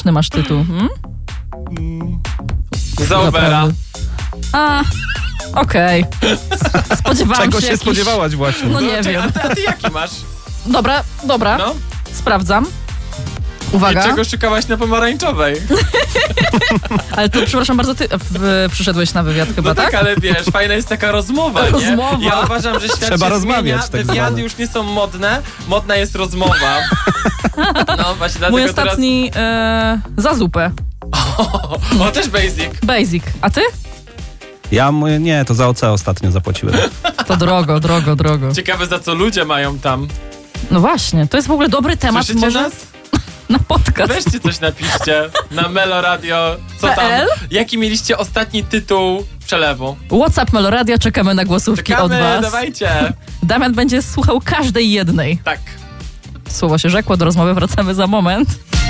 pyszny masz tytuł. Zaubera. Okej. Spodziewałam Czego się się spodziewałaś właśnie? No nie wiem. A ty jaki masz? Dobra. No. Sprawdzam. Uwaga. I czego szukałaś na pomarańczowej? Ale to, przepraszam bardzo, ty przyszedłeś na wywiad chyba, No tak? ale wiesz, fajna jest taka rozmowa, nie? Rozmowa. Ja uważam, że świat Trzeba się rozmawiać, zmienia, tak wywiady zwane. już nie są modne, modna jest rozmowa. No właśnie dlatego Mój ostatni za zupę. O, też basic. Basic. A ty? Nie, to za OC ostatnio zapłaciłem. To drogo. Ciekawe, za co ludzie mają tam. No właśnie, to jest w ogóle dobry temat. Słyszycie Może nas? na podcast. Weźcie coś napiszcie na Melo Radio. Co tam? PL? Jaki mieliście ostatni tytuł przelewu? WhatsApp Meloradia, czekamy na głosówki od was. Dawajcie. Damian będzie słuchał każdej jednej. Tak. Słowo się rzekło, do rozmowy wracamy za moment.